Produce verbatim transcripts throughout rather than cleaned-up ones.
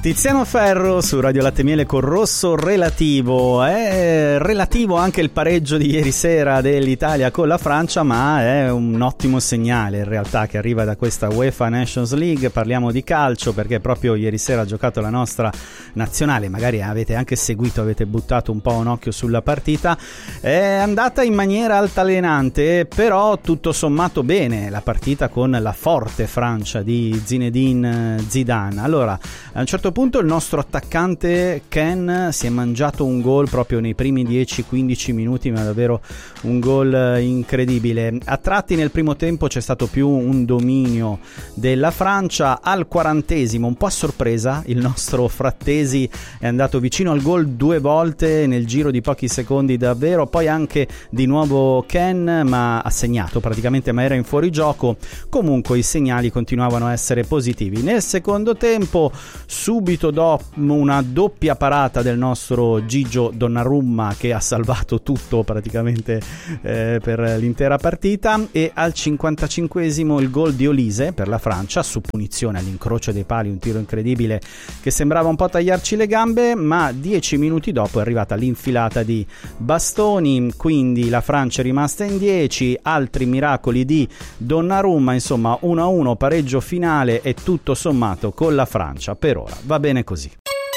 Tiziano Ferro su Radio Latte Miele con Rosso Relativo. È relativo anche il pareggio di ieri sera dell'Italia con la Francia, ma è un ottimo segnale in realtà che arriva da questa UEFA Nations League. Parliamo di calcio perché proprio ieri sera ha giocato la nostra nazionale, magari avete anche seguito, avete buttato un po' un occhio sulla partita. È andata in maniera altalenante, però tutto sommato bene la partita con la forte Francia di Zinedine Zidane. Allora, a un certo punto il nostro attaccante Ken si è mangiato un gol proprio nei primi dieci quindici minuti, ma davvero un gol incredibile. A tratti nel primo tempo c'è stato più un dominio della Francia. Al quarantesimo, un po' a sorpresa, il nostro Frattesi è andato vicino al gol due volte nel giro di pochi secondi davvero, poi anche di nuovo Ken, ma ha segnato praticamente, ma era in fuorigioco. Comunque i segnali continuavano a essere positivi. Nel secondo tempo, subito dopo una doppia parata del nostro Gigio Donnarumma che ha salvato tutto praticamente eh, per l'intera partita, e al cinquantacinquesimo il gol di Olise per la Francia su punizione all'incrocio dei pali, un tiro incredibile che sembrava un po' tagliarci le gambe, ma dieci minuti dopo è arrivata l'infilata di Bastoni, quindi la Francia è rimasta in dieci, altri miracoli di Donnarumma, insomma uno a uno, pareggio finale e tutto sommato con la Francia per ora va bene così.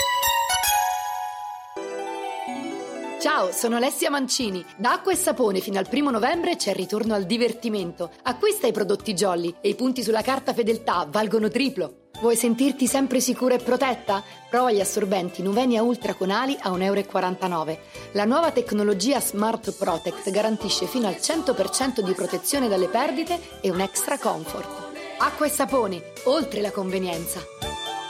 Ciao, sono Alessia Mancini. Da Acqua e Sapone fino al primo novembre c'è il ritorno al divertimento. Acquista i prodotti Jolly e i punti sulla carta fedeltà valgono triplo. Vuoi sentirti sempre sicura e protetta? Prova gli assorbenti Nuvenia Ultra con ali a un euro e quarantanove. La nuova tecnologia Smart Protect garantisce fino al cento per cento di protezione dalle perdite e un extra comfort. Acqua e Sapone, oltre la convenienza.